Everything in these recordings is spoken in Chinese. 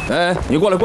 哎，你过来，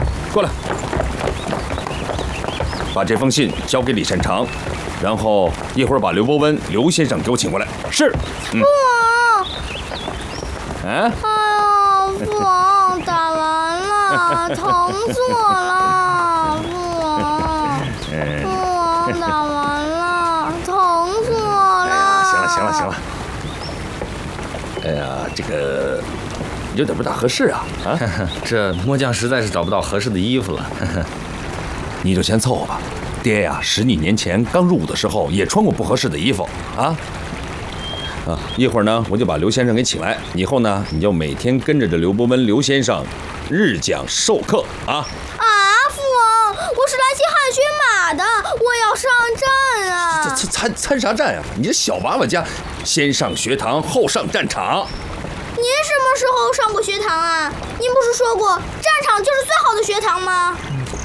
把这封信交给李善长，然后一会儿把刘伯温刘先生给我请过来。是。 父王。 啊？ 哎呀，父王打完了，疼死我了！父王打完了，疼死我了！ 哎呀，行了。哎呀，这个有点不大合适啊！ 这末将实在是找不到合适的衣服了。 你就先凑合吧。爹呀，10几年前刚入伍的时候也穿过不合适的衣服啊。一会儿呢，我就把刘先生给请来，以后呢，你就每天跟着这刘伯温刘先生日讲授课啊。 父王，我是来骑汗血马的，我要上战啊！ 这参啥战呀？你这小娃娃家，先上学堂后上战场。 您什么时候上过学堂啊？您不是说过战场就是最好的学堂吗？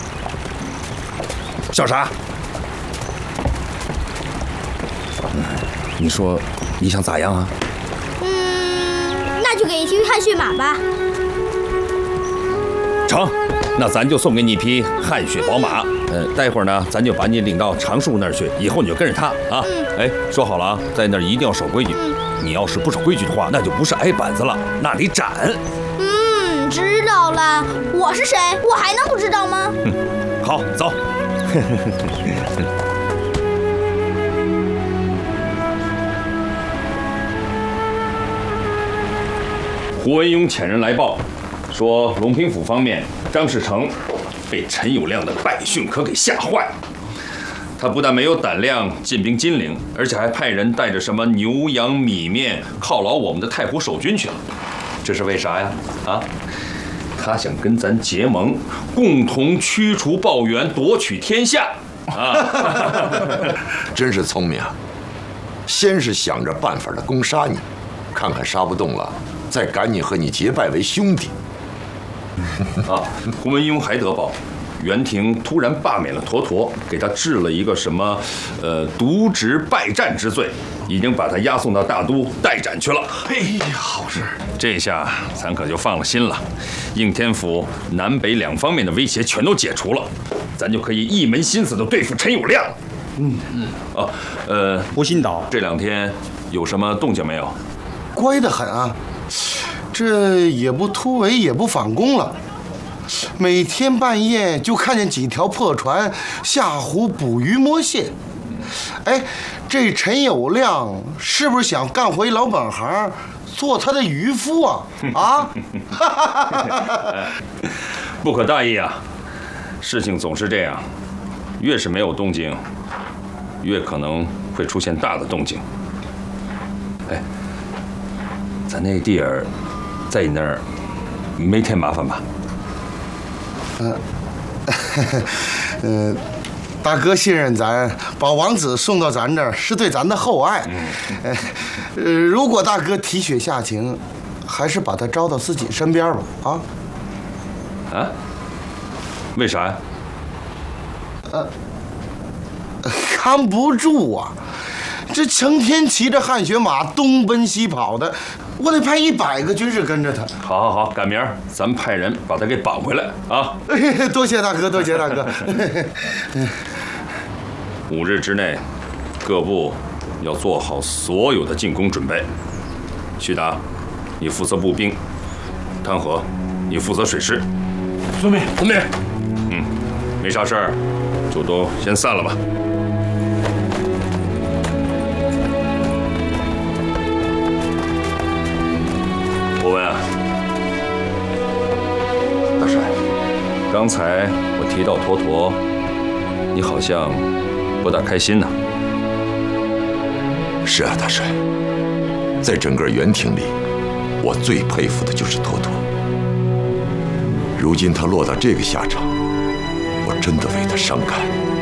笑啥？你说你想咋样啊？ 那就给一匹汗血马吧。 成，那咱就送给你一匹汗血宝马。待会儿呢，咱就把你领到常叔那儿去，以后你就跟着他啊。哎，说好了啊，在那儿一定要守规矩。你要是不守规矩的话，那就不是挨板子了，那得斩。 知道了。我是谁？我还能不知道吗？ 好，走。胡文庸遣人来报，说隆平府方面张士诚被陈友谅的败训可给吓坏了。他不但没有胆量进兵金陵，而且还派人带着什么牛羊米面犒劳我们的太湖守军去了。这是为啥呀？他想跟咱结盟，共同驱除暴元，夺取天下。 真是聪明啊！先是想着办法的攻杀你，看看杀不动了，再赶紧和你结拜为兄弟。 胡文庸还得报，元廷突然罢免了坨坨，给他治了一个什么渎职败战之罪，已经把他押送到大都待斩去了。 哎呀，好事！ 这下咱可就放了心了，应天府南北2方面的威胁全都解除了，咱就可以一门心思的对付陈友谅了。 胡新岛这2天有什么动静没有？ 乖得很啊，这也不突围，也不反攻了。每天半夜就看见几条破船下湖捕鱼摸蟹。哎，这陈友谅是不是想干回老本行，做他的渔夫啊？ 不可大意啊！事情总是这样，越是没有动静，越可能会出现大的动静。哎，咱那弟儿在你那儿没添麻烦吧？ 大哥信任咱，把王子送到咱这儿是对咱的厚爱。如果大哥提血下情，还是把他招到自己身边吧。 为啥呀？ 看不住啊！这成天骑着汗血马东奔西跑的，我得派100个军士跟着他。 好，赶明儿咱们派人把他给绑回来啊！ 多谢大哥，多谢大哥。 5日之内，各部要做好所有的进攻准备。徐达，你负责步兵；汤和，你负责水师。 遵命。 没啥事儿，就都先散了吧。伯文啊， 大帅， 刚才我提到坨坨，你好像不大开心呢。 是啊，大帅，在整个元廷里，我最佩服的就是坨坨。如今他落到这个下场，我真的为他伤感。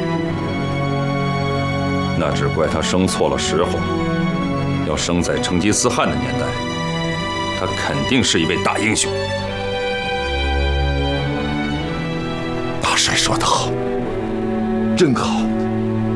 那只怪他生错了时候，要生在成吉思汗的年代，他肯定是一位大英雄。 大帅说得好，真好。